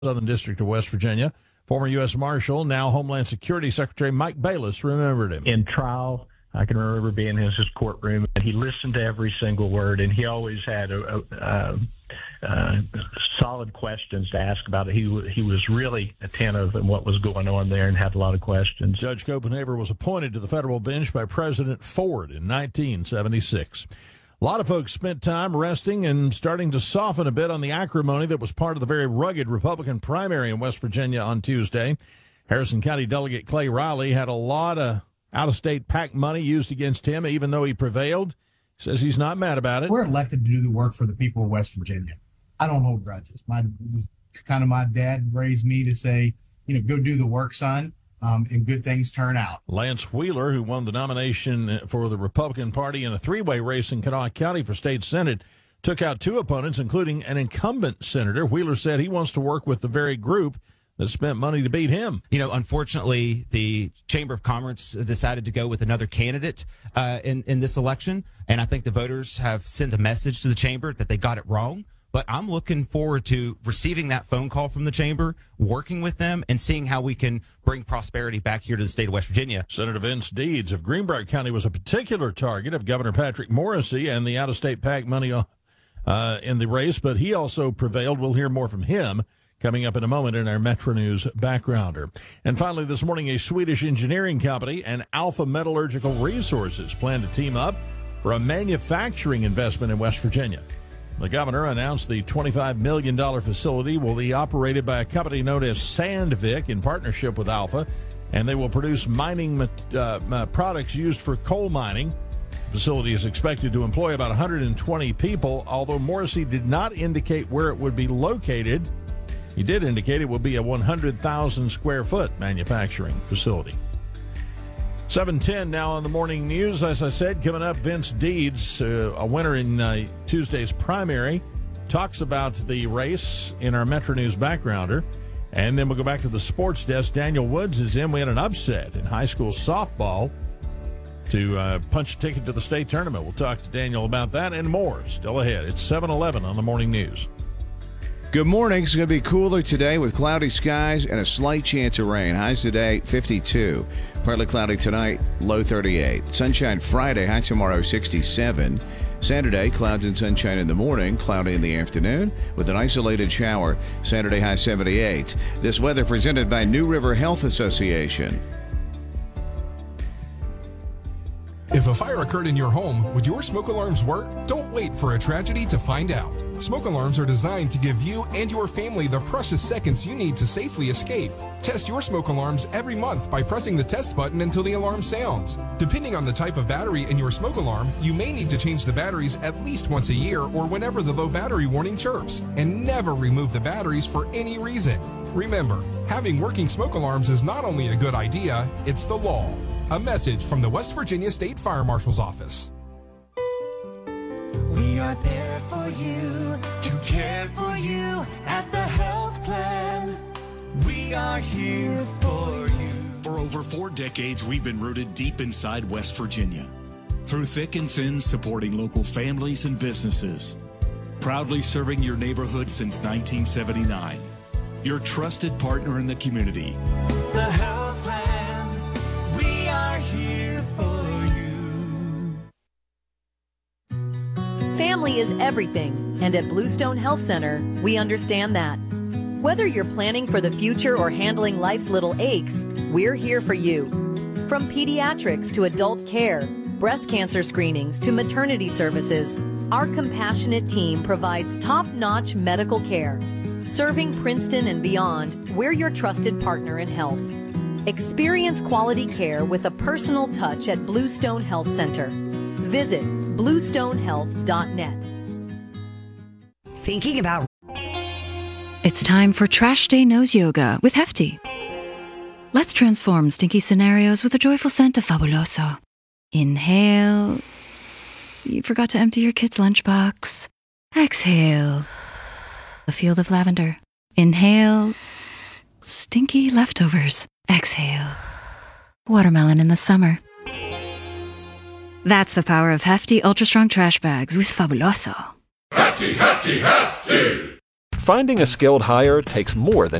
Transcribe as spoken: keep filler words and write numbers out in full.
Southern District of West Virginia. Former U S Marshal, now Homeland Security Secretary Mike Bayless remembered him. In trial, I can remember being in his courtroom, and he listened to every single word, and he always had a, a, a, a solid questions to ask about it. He, he was really attentive in what was going on there and had a lot of questions. Judge Copenhaver was appointed to the federal bench by President Ford in nineteen seventy-six. A lot of folks spent time resting and starting to soften a bit on the acrimony that was part of the very rugged Republican primary in West Virginia on Tuesday. Harrison County Delegate Clay Riley had a lot of out-of-state PAC money used against him, even though he prevailed. He says he's not mad about it. We're elected to do the work for the people of West Virginia. I don't hold grudges. My kind of my dad raised me to say, you know, go do the work, son. Um, and good things turn out. Lance Wheeler, who won the nomination for the Republican Party in a three-way race in Kanawha County for state senate, took out two opponents, including an incumbent senator. Wheeler said he wants to work with the very group that spent money to beat him. You know, unfortunately, the Chamber of Commerce decided to go with another candidate uh, in, in this election, and I think the voters have sent a message to the Chamber that they got it wrong. But I'm looking forward to receiving that phone call from the Chamber, working with them, and seeing how we can bring prosperity back here to the state of West Virginia. Senator Vince Deeds of Greenbrier County was a particular target of Governor Patrick Morrisey and the out-of-state PAC money uh, in the race, but he also prevailed. We'll hear more from him coming up in a moment in our Metro News Backgrounder. And finally this morning, a Swedish engineering company and Alpha Metallurgical Resources plan to team up for a manufacturing investment in West Virginia. The governor announced the twenty-five million dollars facility will be operated by a company known as Sandvik in partnership with Alpha, and they will produce mining uh, products used for coal mining. The facility is expected to employ about one hundred twenty people, although Morrissey did not indicate where it would be located. He did indicate it will be a one hundred thousand square foot manufacturing facility. seven ten now on the morning news. As I said, coming up, Vince Deeds, uh, a winner in uh, Tuesday's primary, talks about the race in our Metro News Backgrounder. And then we'll go back to the sports desk. Daniel Woods is in. We had an upset in high school softball to uh, punch a ticket to the state tournament. We'll talk to Daniel about that and more. Still ahead. It's seven eleven on the morning news. Good morning. It's going to be cooler today with cloudy skies and a slight chance of rain. Highs today, fifty-two. Partly cloudy tonight, low thirty-eight. Sunshine Friday, high tomorrow, sixty-seven. Saturday, clouds and sunshine in the morning, cloudy in the afternoon, with an isolated shower. Saturday, high seventy-eight. This weather presented by New River Health Association. If a fire occurred in your home, would your smoke alarms work? Don't wait for a tragedy to find out. Smoke alarms are designed to give you and your family the precious seconds you need to safely escape. Test your smoke alarms every month by pressing the test button until the alarm sounds. Depending on the type of battery in your smoke alarm, you may need to change the batteries at least once a year or whenever the low battery warning chirps. And never remove the batteries for any reason. Remember, having working smoke alarms is not only a good idea, it's the law. A message from the West Virginia State Fire Marshal's Office. We are there for you, to care for you at the health plan. We are here for you. For over four decades, we've been rooted deep inside West Virginia. Through thick and thin, supporting local families and businesses. Proudly serving your neighborhood since nineteen seventy-nine. Your trusted partner in the community. The health plan, we are here for you. Family is everything, and at Bluestone Health Center, we understand that. Whether you're planning for the future or handling life's little aches, we're here for you. From pediatrics to adult care, breast cancer screenings to maternity services, our compassionate team provides top-notch medical care. Serving Princeton and beyond, we're your trusted partner in health. Experience quality care with a personal touch at Bluestone Health Center. Visit bluestone health dot net. Thinking about... It's time for Trash Day Nose Yoga with Hefty. Let's transform stinky scenarios with a joyful scent of Fabuloso. Inhale. You forgot to empty your kid's lunchbox. Exhale. A field of lavender. Inhale. Stinky leftovers. Exhale. Watermelon in the summer. That's the power of Hefty Ultra Strong Trash Bags with Fabuloso. Hefty, Hefty, Hefty! Finding a skilled hire takes more than